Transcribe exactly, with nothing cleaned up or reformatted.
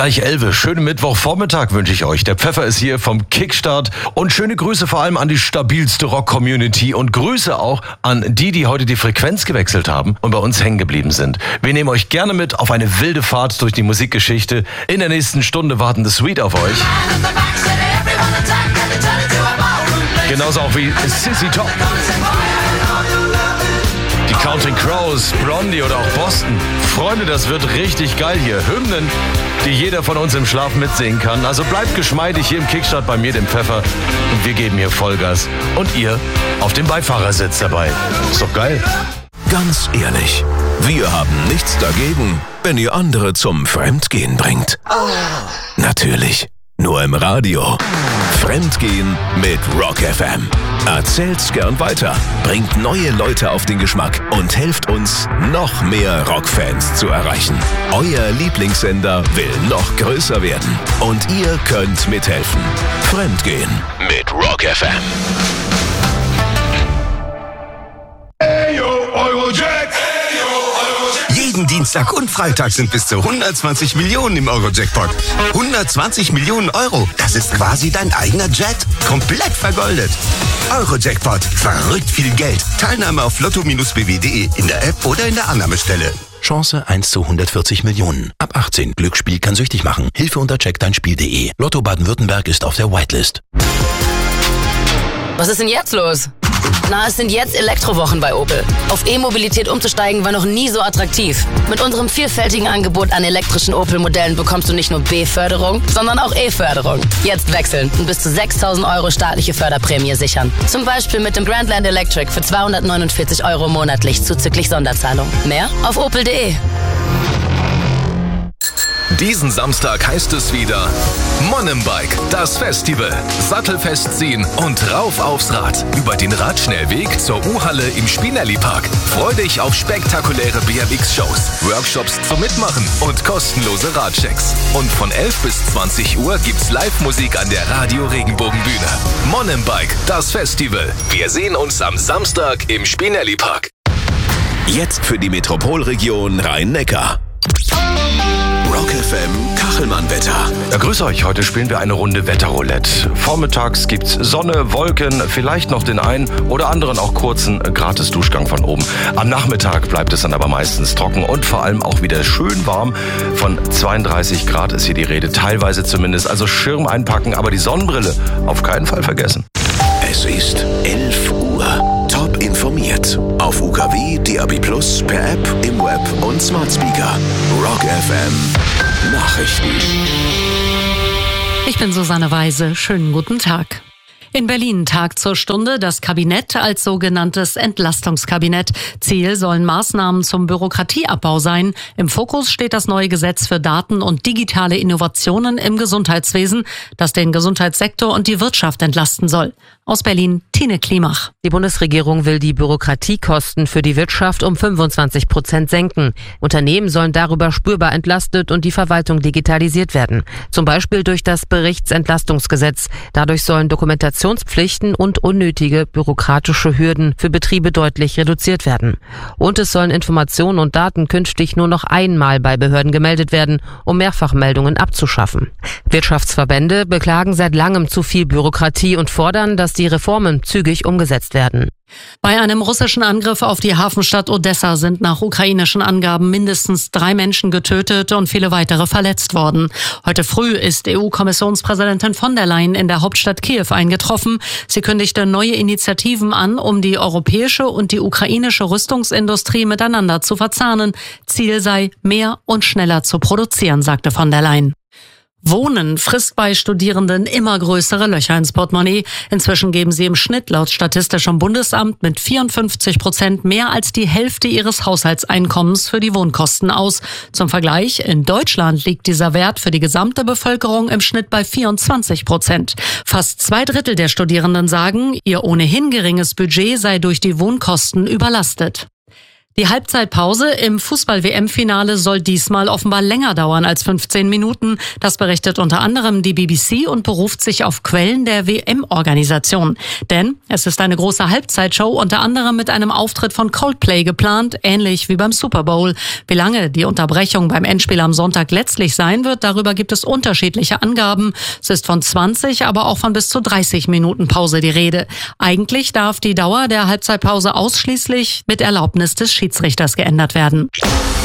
Gleich elf. Schönen Mittwochvormittag wünsche ich euch. Der Pfeffer ist hier vom Kickstart und schöne Grüße vor allem an die stabilste Rock-Community und Grüße auch an die, die heute die Frequenz gewechselt haben und bei uns hängen geblieben sind. Wir nehmen euch gerne mit auf eine wilde Fahrt durch die Musikgeschichte. In der nächsten Stunde warten The Sweet auf euch. Genauso auch wie Sissy Top. Die Counting Crows, Blondie oder auch Boston. Freunde, das wird richtig geil hier. Hymnen, die jeder von uns im Schlaf mitsingen kann. Also bleibt geschmeidig hier im Kickstart bei mir, dem Pfeffer. Und wir geben hier Vollgas. Und ihr auf dem Beifahrersitz dabei. Ist doch geil. Ganz ehrlich, wir haben nichts dagegen, wenn ihr andere zum Fremdgehen bringt. Oh. Natürlich, nur im Radio. Fremdgehen mit Rock F M. Erzählt's gern weiter, bringt neue Leute auf den Geschmack und helft uns, noch mehr Rockfans zu erreichen. Euer Lieblingssender will noch größer werden und ihr könnt mithelfen. Fremdgehen mit Rock F M. Hey yo, Eurojack! Jeden Dienstag und Freitag sind bis zu hundertzwanzig Millionen im Euro-Jackpot. hundertzwanzig Millionen Euro, das ist quasi dein eigener Jet. Komplett vergoldet. Euro-Jackpot, verrückt viel Geld. Teilnahme auf lotto b w punkt de in der App oder in der Annahmestelle. Chance eins zu hundertvierzig Millionen. Ab achtzehn. Glücksspiel kann süchtig machen. Hilfe unter check dein spiel punkt de. Lotto Baden-Württemberg ist auf der Whitelist. Was ist denn jetzt los? Na, es sind jetzt Elektrowochen bei Opel. Auf E-Mobilität umzusteigen war noch nie so attraktiv. Mit unserem vielfältigen Angebot an elektrischen Opel-Modellen bekommst du nicht nur B-Förderung, sondern auch E-Förderung. Jetzt wechseln und bis zu sechstausend Euro staatliche Förderprämie sichern. Zum Beispiel mit dem Grandland Electric für zweihundertneunundvierzig Euro monatlich zuzüglich Sonderzahlung. Mehr auf opel punkt de. Diesen Samstag heißt es wieder Mountainbike, das Festival. Sattelfest ziehen und rauf aufs Rad. Über den Radschnellweg zur U-Halle im Spinelli-Park. Freu dich auf spektakuläre B M X-Shows, Workshops zum Mitmachen und kostenlose Radchecks. Und von elf bis zwanzig Uhr gibt's Live-Musik an der Radio-Regenbogen-Bühne. Mountainbike, das Festival. Wir sehen uns am Samstag im Spinelli-Park. Jetzt für die Metropolregion Rhein-Neckar. Rock F M Kachelmann-Wetter. Ja, grüß euch. Heute spielen wir eine Runde Wetterroulette. Vormittags gibt's Sonne, Wolken, vielleicht noch den einen oder anderen auch kurzen Gratis-Duschgang von oben. Am Nachmittag bleibt es dann aber meistens trocken und vor allem auch wieder schön warm. Von zweiunddreißig Grad ist hier die Rede, teilweise zumindest. Also Schirm einpacken, aber die Sonnenbrille auf keinen Fall vergessen. Es ist elf Uhr. Top informiert. Auf U K W, D A B plus, per App, im Web und Smart Speaker. Rock F M. Nachrichten. Ich bin Susanne Weise. Schönen guten Tag. In Berlin tagt zur Stunde das Kabinett als sogenanntes Entlastungskabinett. Ziel sollen Maßnahmen zum Bürokratieabbau sein. Im Fokus steht das neue Gesetz für Daten und digitale Innovationen im Gesundheitswesen, das den Gesundheitssektor und die Wirtschaft entlasten soll. Aus Berlin, Tine Klimach. Die Bundesregierung will die Bürokratiekosten für die Wirtschaft um fünfundzwanzig Prozent senken. Unternehmen sollen darüber spürbar entlastet und die Verwaltung digitalisiert werden. Zum Beispiel durch das Berichtsentlastungsgesetz. Dadurch sollen Dokumentationspflichten und unnötige bürokratische Hürden für Betriebe deutlich reduziert werden. Und es sollen Informationen und Daten künftig nur noch einmal bei Behörden gemeldet werden, um Mehrfachmeldungen abzuschaffen. Wirtschaftsverbände beklagen seit langem zu viel Bürokratie und fordern, dass die Reformen zügig umgesetzt werden. Bei einem russischen Angriff auf die Hafenstadt Odessa sind nach ukrainischen Angaben mindestens drei Menschen getötet und viele weitere verletzt worden. Heute früh ist E U-Kommissionspräsidentin von der Leyen in der Hauptstadt Kiew eingetroffen. Sie kündigte neue Initiativen an, um die europäische und die ukrainische Rüstungsindustrie miteinander zu verzahnen. Ziel sei, mehr und schneller zu produzieren, sagte von der Leyen. Wohnen frisst bei Studierenden immer größere Löcher ins Portemonnaie. Inzwischen geben sie im Schnitt laut Statistischem Bundesamt mit vierundfünfzig Prozent mehr als die Hälfte ihres Haushaltseinkommens für die Wohnkosten aus. Zum Vergleich, in Deutschland liegt dieser Wert für die gesamte Bevölkerung im Schnitt bei vierundzwanzig Prozent. Fast zwei Drittel der Studierenden sagen, ihr ohnehin geringes Budget sei durch die Wohnkosten überlastet. Die Halbzeitpause im Fußball-W M-Finale soll diesmal offenbar länger dauern als fünfzehn Minuten. Das berichtet unter anderem die B B C und beruft sich auf Quellen der W M-Organisation. Denn es ist eine große Halbzeitshow, unter anderem mit einem Auftritt von Coldplay geplant, ähnlich wie beim Super Bowl. Wie lange die Unterbrechung beim Endspiel am Sonntag letztlich sein wird, darüber gibt es unterschiedliche Angaben. Es ist von zwanzig, aber auch von bis zu dreißig Minuten Pause die Rede. Eigentlich darf die Dauer der Halbzeitpause ausschließlich mit Erlaubnis des Schiedsrichters geändert werden.